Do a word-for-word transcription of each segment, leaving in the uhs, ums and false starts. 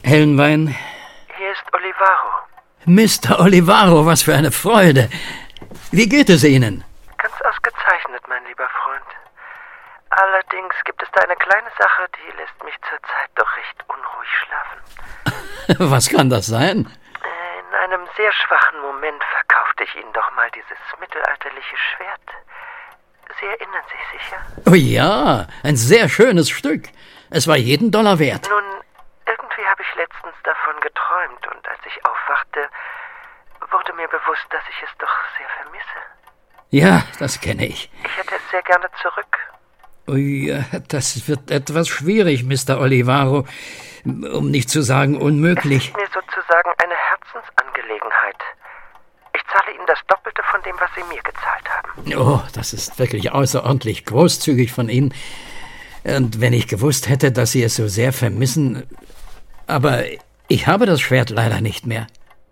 Hellenwein? Hier ist Olivaro. Mister Olivaro, was für eine Freude. Wie geht es Ihnen? Ganz ausgezeichnet, mein lieber Freund. Allerdings gibt es da eine kleine Sache, die lässt mich zurzeit doch recht unruhig schlafen. Was kann das sein? In einem sehr schwachen Moment verkaufte ich Ihnen doch mal dieses mittelalterliche Schwert. Sie erinnern sich sicher? Oh ja, ein sehr schönes Stück. Es war jeden Dollar wert. Nun, irgendwie habe ich letztens davon geträumt und als ich aufwachte, wurde mir bewusst, dass ich es doch sehr vermisse. Ja, das kenne ich. Ich hätte es sehr gerne zurück. Oh ja, das wird etwas schwierig, Mister Olivaro, um nicht zu sagen unmöglich. Es ist mir sozusagen eine Herzensangelegenheit. Ich zahle Ihnen das Doppelte von dem, was Sie mir gezahlt haben. Oh, das ist wirklich außerordentlich großzügig von Ihnen. Und wenn ich gewusst hätte, dass Sie es so sehr vermissen... Aber ich habe das Schwert leider nicht mehr.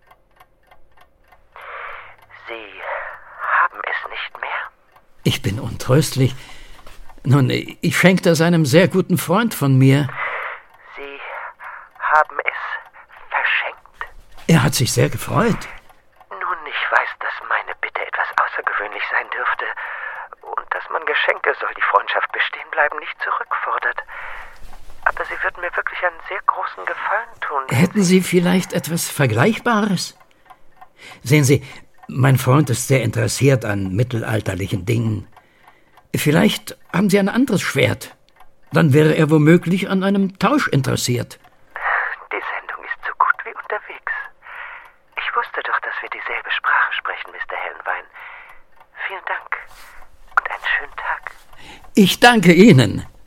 Sie haben es nicht mehr? Ich bin untröstlich. Nun, ich schenkte es einem sehr guten Freund von mir. Sie haben es verschenkt? Er hat sich sehr gefreut. Nun, ich weiß, dass meine Bitte etwas außergewöhnlich sein dürfte und dass man Geschenke, soll die Freundschaft bestehen bleiben, nicht zurückfordert. Aber Sie würden mir wirklich einen sehr großen Gefallen tun. Hätten Sie vielleicht etwas Vergleichbares? Sehen Sie, mein Freund ist sehr interessiert an mittelalterlichen Dingen. Vielleicht haben Sie ein anderes Schwert. Dann wäre er womöglich an einem Tausch interessiert. Die Sendung ist so gut wie unterwegs. Ich wusste doch, dass wir dieselbe Sprache sprechen, Mister Hellenwein. Vielen Dank und einen schönen Tag. Ich danke Ihnen.